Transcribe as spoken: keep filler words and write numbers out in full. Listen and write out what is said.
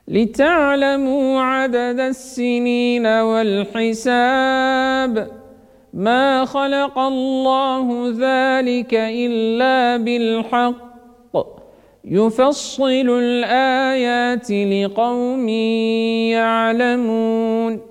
لتعلموا عدد السنين والحساب ما خلق الله ذلك إلا بالحق يفصل الآيات لقوم يعلمون